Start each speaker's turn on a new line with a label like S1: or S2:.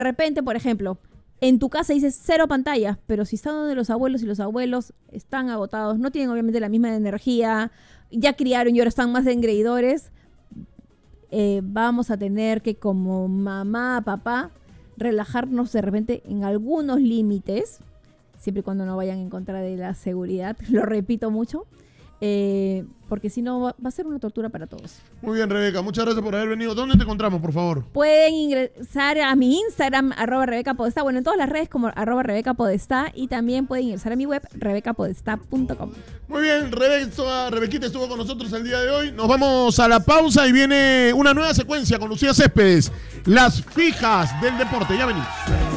S1: de repente, por ejemplo, en tu casa dices 0 pantallas, pero si están donde los abuelos y los abuelos están agotados, no tienen obviamente la misma energía, ya criaron y ahora están más engreidores, vamos a tener que como mamá, papá, relajarnos de repente en algunos límites, siempre y cuando no vayan en contra de la seguridad, lo repito mucho, porque si no va a ser una tortura para todos.
S2: Muy bien, Rebeca, muchas gracias por haber venido. ¿Dónde te encontramos, por favor?
S1: Pueden ingresar a mi Instagram, @RebecaPodestá, bueno, en todas las redes como @RebecaPodestá, y también pueden ingresar a mi web, rebecapodestá.com.
S2: Muy bien, Rebequita estuvo con nosotros el día de hoy. Nos vamos a la pausa y viene una nueva secuencia con Lucía Céspedes. Las fijas del deporte. Ya venimos.